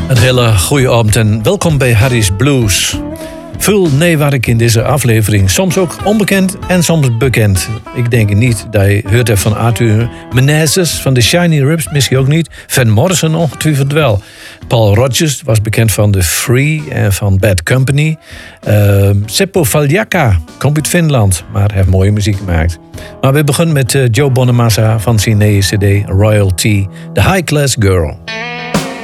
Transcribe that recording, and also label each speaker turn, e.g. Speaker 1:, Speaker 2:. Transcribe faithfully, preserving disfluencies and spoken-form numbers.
Speaker 1: Een hele goede avond en welkom bij Harry's Blues. Veel neewerk in deze aflevering. Soms ook onbekend en soms bekend. Ik denk niet dat je hoort hebt van Arthur Menezes van de Shiny Rips, misschien ook niet. Van Morrison ongetwijfeld wel. Paul Rodgers was bekend van The Free en van Bad Company. Uh, Seppo Valjaka komt uit Finland, maar heeft mooie muziek gemaakt. Maar we beginnen met uh, Joe Bonamassa van zijn nieuwe C D Royalty, The High Class Girl.